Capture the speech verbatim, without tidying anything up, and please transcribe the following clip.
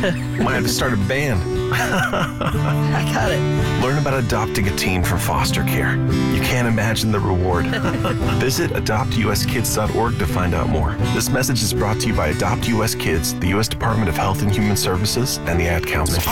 Might have to start a band. I got it. Learn about adopting a teen from foster care. You can't imagine the reward. Visit adopt u s kids dot org to find out more. This message is brought to you by Adopt U S Kids, the U S Department of Health and Human Services, and the Ad Council.